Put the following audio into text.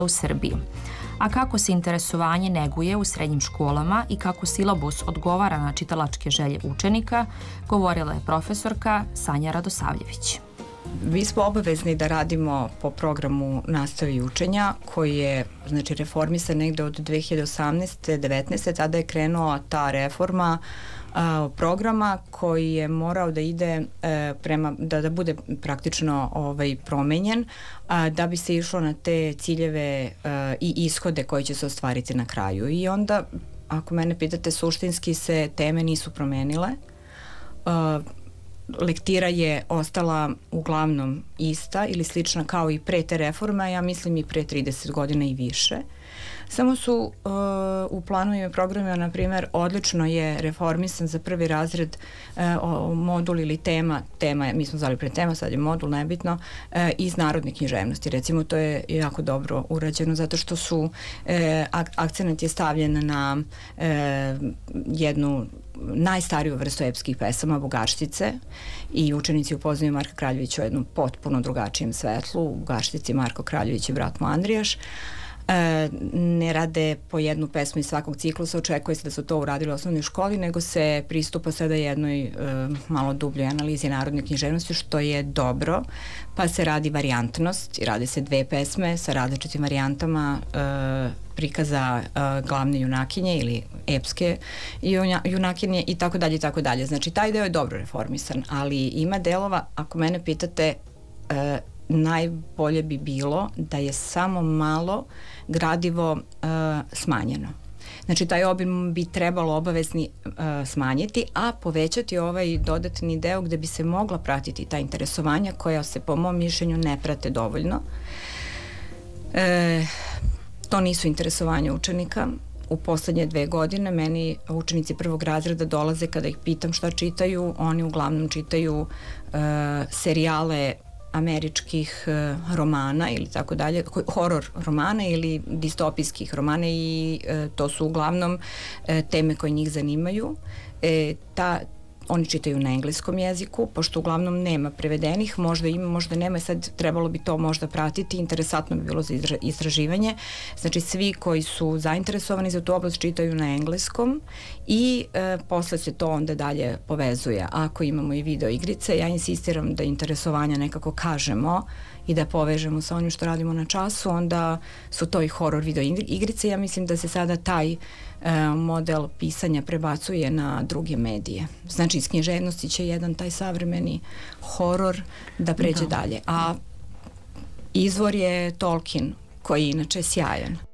u Srbiji. A kako se interesovanje neguje u srednjim školama i kako silabus odgovara na čitalačke želje učenika, govorila je profesorka Sanja Radosavljević. Mi smo obavezni da radimo po programu nastave i učenja koji je reformisan negde od 2018. 19. Tada je krenula ta reforma programa koji je morao da ide da bude praktično promenjen da bi se išlo na te ciljeve i ishode koji će se ostvariti na kraju. I onda, ako mene pitate, suštinski se teme nisu promenile. Lektira je ostala uglavnom ista ili slična kao i pre te reforme, a ja mislim i pre 30 godina i više. Samo su u planovima i programima, na primjer, odlično je reformisan za prvi razred modul ili tema, mi smo zvali pre tema, sad je modul, nebitno, iz narodne književnosti. Recimo, to je jako dobro urađeno zato što su akcenat je stavljen na jednu najstariju vrstu epskih pesama, Bugarštice, i učenici upoznaju Marka Kraljevića u jednom potpuno drugačijem svetlu. U Bugarštici Marko Kraljević i brat mu Andrijaš. Ne rade po jednu pesmu iz svakog ciklusa, očekuje se da su to uradili u osnovnoj školi, nego se pristupa sada jednoj malo dubljoj analizi narodne književnosti, što je dobro, pa se radi varijantnost i rade se dve pesme sa različitim varijantama prikaza glavne junakinje ili epske junakinje i tako dalje i tako dalje. Znači, taj deo je dobro reformisan, ali ima delova, ako mene pitate, najbolje bi bilo da je samo malo gradivo smanjeno. Znači, taj obim bi trebalo obavezni smanjiti, a povećati ovaj dodatni deo gde bi se mogla pratiti ta interesovanja koja se, po mom mišljenju, ne prate dovoljno. To nisu interesovanja učenika. U poslednje 2 godine meni učenici prvog razreda dolaze, kada ih pitam šta čitaju, oni uglavnom čitaju serijale američkih romana ili tako dalje, horor romana ili distopijskih romana, i to su uglavnom teme koje njih zanimaju. Oni čitaju na engleskom jeziku, pošto uglavnom nema prevedenih, možda ima, možda nema, sad trebalo bi to možda pratiti, interesantno bi bilo za istraživanje. Znači, svi koji su zainteresovani za tu oblast čitaju na engleskom i posle se to onda dalje povezuje. Ako imamo i video igrice, ja insistiram da interesovanja nekako kažemo i da povežemo sa onim što radimo na času, onda su to i horor video igrice. Ja mislim da se sada taj model pisanja prebacuje na druge medije. Znači, iz književnosti će jedan taj savremeni horor da pređe dalje. A izvor je Tolkien, koji je inače sjajan.